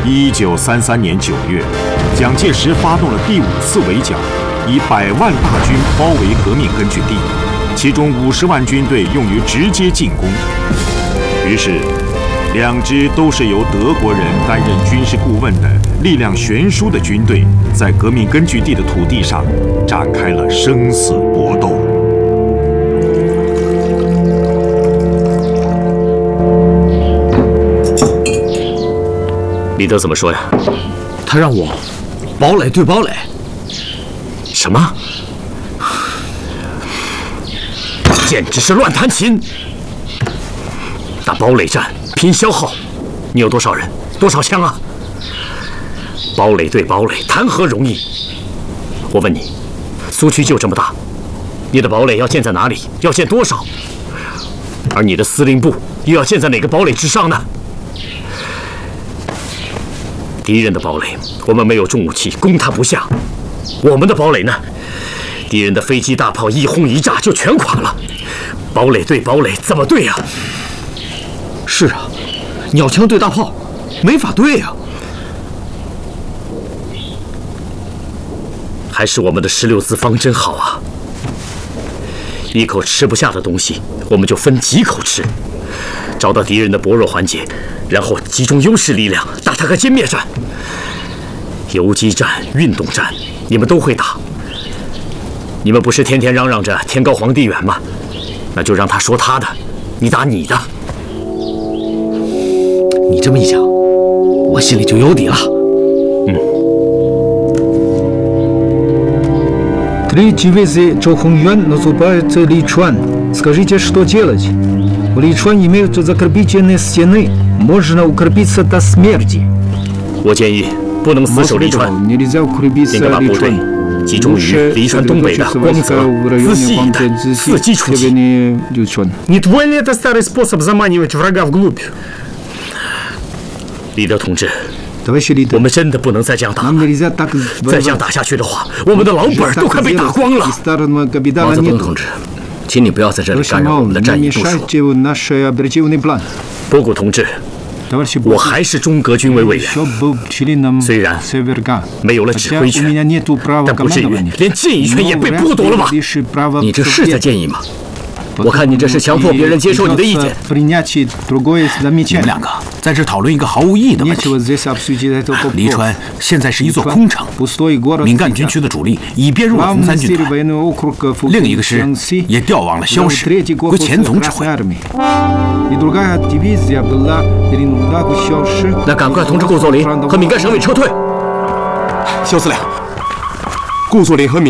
1933年9月，蒋介石发动了第5次围剿，以100万大军包围革命根据地，其中50万军队用于直接进攻。于是，两支都是由德国人担任军事顾问的力量悬殊的军队，在革命根据地的土地上展开了生死搏斗。 李德怎么说呀？ 他让我堡垒对堡垒。 什么？简直是乱弹琴！打堡垒战拼消耗，你有多少人？多少枪啊？堡垒对堡垒，谈何容易？我问你，苏区就这么大，你的堡垒要建在哪里？要建多少？而你的司令部又要建在哪个堡垒之上呢？ 敌人的堡垒，我们没有重武器，攻他不下；我们的堡垒呢，敌人的飞机大炮一轰一炸就全垮了。堡垒对堡垒怎么对呀？ 是啊，鸟枪对大炮，没法对呀。 还是我们的16字方针好啊！一口吃不下的东西，我们就分几口吃，找到敌人的薄弱环节。 然后集中优势力量打他个歼灭战，游击战、运动战，你们都会打。你们不是天天嚷嚷着天高皇帝远吗？那就让他说他的，你打你的。 你这么一讲，我心里就有底了。 3 дивизии Чохуньюань наступают в Личуань. Скажите, что делать? В Личуань имеют закрепительные стены. Можно укрепиться до смерти. 我建议不能死守黎川，应该把部队集中于黎川东北的光泽、资溪一带，伺机出击。 Не твой ли это старый способ заманивать врага вглубь? 李德同志，我们真的不能再这样打了。再这样打下去的话，我们的老本都快被打光了。 毛泽东同志，请你不要在这里干扰我们的战役部署。 波谷同志。 我还是中革军委委员，虽然没有了指挥权，但不至于连建议权也被剥夺了吧？ 你这是在建议吗？我看你这是强迫别人接受你的意见。你们两个在这讨论一个毫无意义的问题。黎川现在是一座空城，闽赣军区的主力已编入了红三军团，另一个师也调往了萧市，归钱总指挥。 那赶快通知顾作霖和闽赣省委撤退。 萧司令，顾作霖和闽